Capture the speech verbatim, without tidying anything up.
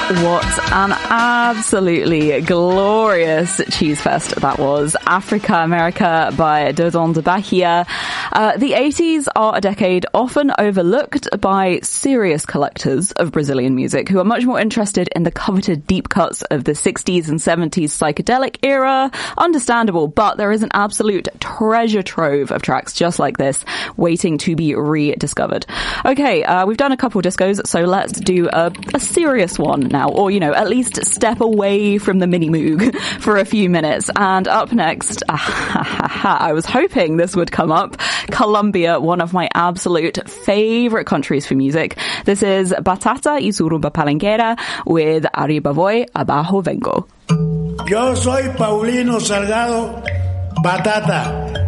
What an absolutely glorious cheese fest that was. Africa America by Dodon de Bahia. Uh, the eighties are a decade often overlooked by serious collectors of Brazilian music who are much more interested in the coveted deep cuts of the sixties and seventies psychedelic era. Understandable, but there is an absolute treasure trove of tracks just like this waiting to be rediscovered. Okay, uh, we've done a couple discos, so let's do a, a serious one now, or, you know, at least step away from the mini moog for a few minutes. And up next, ah, I was hoping this would come up, Colombia, one of my absolute favorite countries for music. This is Batata y su rumba palenquera with Arriba Voy, Abajo Vengo. Yo soy Paulino Salgado Batata.